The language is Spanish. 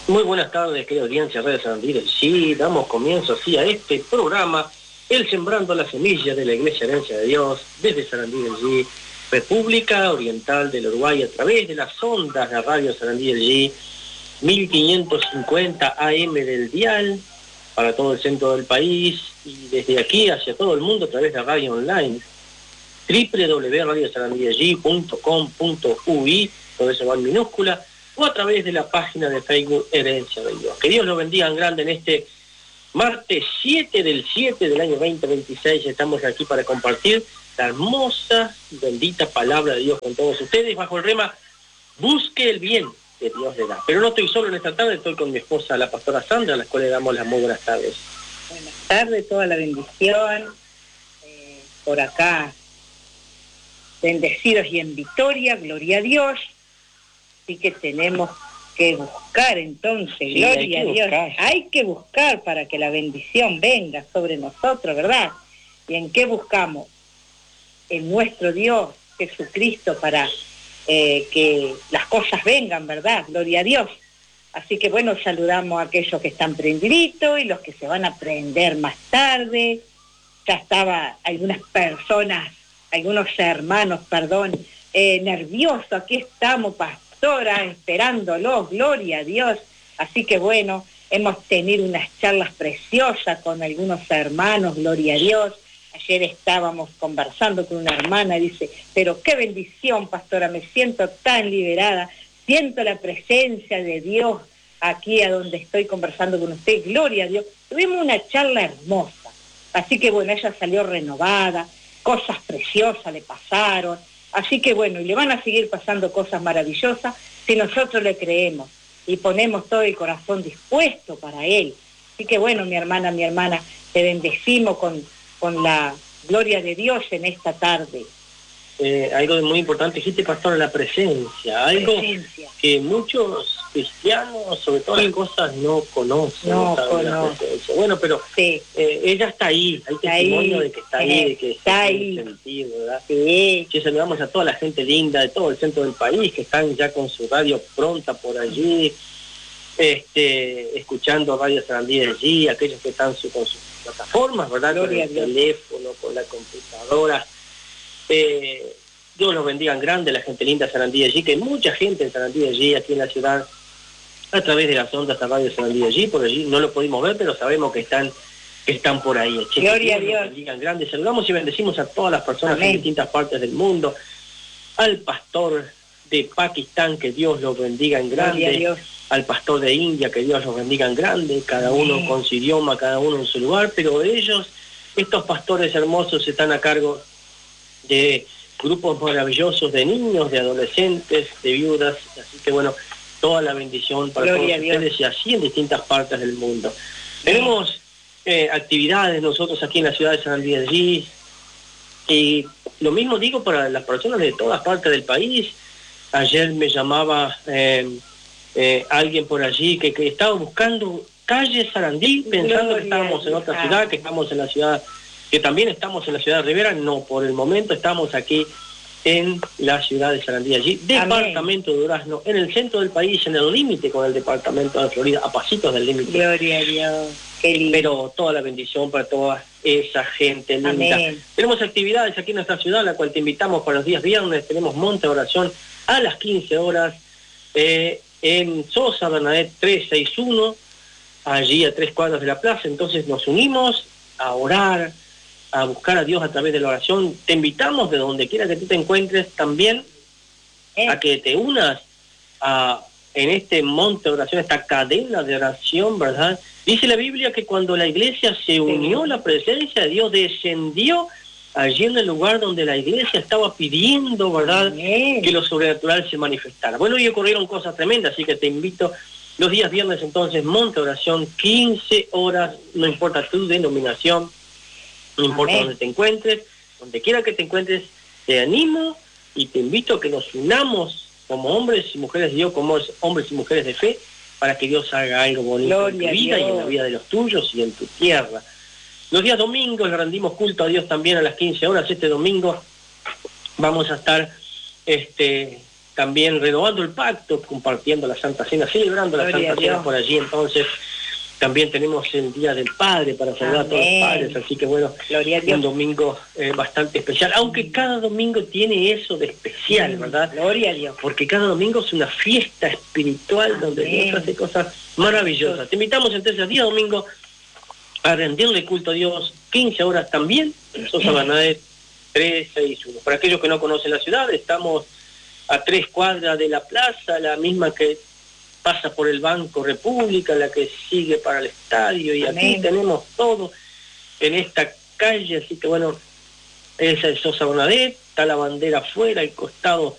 Muy buenas tardes, querida audiencia de Sarandí del Sí. Damos comienzo así a este programa, el Sembrando la Semilla de la Iglesia Herencia de Dios, desde Sarandí del Sí, República Oriental del Uruguay, a través de las ondas de Radio Sarandí del Sí, 1550 AM del dial, para todo el centro del país, y desde aquí hacia todo el mundo a través de radio online, www.radiosarandillallí.com.ui, todo eso va en minúscula, o a través de la página de Facebook Herencia de Dios. Que Dios los bendiga en grande en este martes 7 del 7 del año 2026. Estamos aquí para compartir la hermosa y bendita palabra de Dios con todos ustedes, bajo el rema, busque el bien que Dios le da. Pero no estoy solo en esta tarde, estoy con mi esposa, la pastora Sandra, a la cual le damos las muy buenas tardes. Buenas tardes, toda la bendición. Por acá, bendecidos y en victoria, gloria a Dios. Así que tenemos que buscar entonces, sí, gloria a Dios. Hay que buscar para que la bendición venga sobre nosotros, ¿verdad? ¿Y en qué buscamos? En nuestro Dios, Jesucristo, para que las cosas vengan, ¿verdad? Gloria a Dios. Así que bueno, saludamos a aquellos que están prendiditos y los que se van a prender más tarde. Ya estaba algunas personas, algunos hermanos, nerviosos. Aquí estamos, pastora, esperándolos, gloria a Dios. Así que bueno, hemos tenido unas charlas preciosas con algunos hermanos, gloria a Dios. Ayer estábamos conversando con una hermana, dice, pero qué bendición, pastora, me siento tan liberada, siento la presencia de Dios aquí a donde estoy conversando con usted, gloria a Dios. Tuvimos una charla hermosa. Así que bueno, ella salió renovada, cosas preciosas le pasaron, así que bueno, y le van a seguir pasando cosas maravillosas si nosotros le creemos y ponemos todo el corazón dispuesto para Él. Así que bueno, mi hermana, te bendecimos con la gloria de Dios en esta tarde. Algo muy importante, dijiste, pastor, la presencia, algo que muchos cristianos, sobre todas las cosas, no conocen. La presencia. Bueno, pero sí. Ella está ahí, hay testimonio de que está ahí, de que está ahí. Sentido, ¿verdad? Sí. Sí, saludamos a toda la gente linda de todo el centro del país, que están ya con su radio pronta por allí, escuchando Radio Sarandí de allí, aquellos que están con sus plataformas, ¿verdad? Gloria con el teléfono, con la computadora. Dios los bendiga en grande, la gente linda de Sarandí allí, que hay mucha gente en Sarandí allí, aquí en la ciudad, a través de las ondas de Radio Sarandí allí, por allí no lo pudimos ver, pero sabemos que están por ahí. Gloria a Dios. Los bendiga en grande. Saludamos y bendecimos a todas las personas en distintas partes del mundo, al pastor de Pakistán, que Dios los bendiga en grande, al pastor de India, que Dios los bendiga en grande, cada uno con su idioma, cada uno en su lugar, pero ellos, estos pastores hermosos, están a cargo de grupos maravillosos de niños, de adolescentes, de viudas, así que bueno, toda la bendición para todos ustedes y así en distintas partes del mundo. Tenemos actividades nosotros aquí en la ciudad de Sarandí de allí, y lo mismo digo para las personas de todas partes del país. Ayer me llamaba alguien por allí que estaba buscando calle Sarandí, pensando que estábamos en otra ciudad, que estamos en la ciudad, que también estamos en la ciudad de Rivera. No, por el momento estamos aquí en la ciudad de Sarandí, allí, departamento de Durazno, en el centro del país, en el límite con el departamento de Florida, a pasitos del límite. Gloria a Dios, qué lindo. Pero toda la bendición para toda esa gente linda. Amén. Tenemos actividades aquí en nuestra ciudad, la cual te invitamos para los días viernes. Tenemos monte de oración a las 15 horas en Sosa Bernadette 361, allí a 3 cuadras de la plaza. Entonces nos unimos a orar, a buscar a Dios a través de la oración. Te invitamos de donde quiera que tú te encuentres también a que te unas en este monte de oración, esta cadena de oración, ¿verdad? Dice la Biblia que cuando la iglesia se unió, la presencia de Dios descendió allí en el lugar donde la iglesia estaba pidiendo, ¿verdad?, que lo sobrenatural se manifestara. Bueno, y ocurrieron cosas tremendas, así que te invito los días viernes entonces, monte de oración, 15 horas, no importa tu denominación, no importa dónde te encuentres, donde quiera que te encuentres, te animo y te invito a que nos unamos como hombres y mujeres de Dios, como hombres y mujeres de fe, para que Dios haga algo bonito en tu vida y en la vida de los tuyos y en tu tierra. Los días domingos le rendimos culto a Dios también a las 15 horas. Este domingo vamos a estar también renovando el pacto, compartiendo la Santa Cena, celebrando la Santa Cena por allí. Entonces también tenemos el Día del Padre para saludar a todos los padres, así que bueno, un domingo bastante especial, aunque cada domingo tiene eso de especial, ¿verdad? Gloria a Dios. Porque cada domingo es una fiesta espiritual donde Dios hace cosas maravillosas. Te invitamos entonces el día domingo a rendirle culto a Dios, 15 horas también, Sosa Bernadette 361. Para aquellos que no conocen la ciudad, estamos a 3 cuadras de la plaza, la misma que pasa por el Banco República, la que sigue para el estadio, y aquí tenemos todo en esta calle, así que bueno, esa es Sosa Bernadette, está la bandera afuera, al costado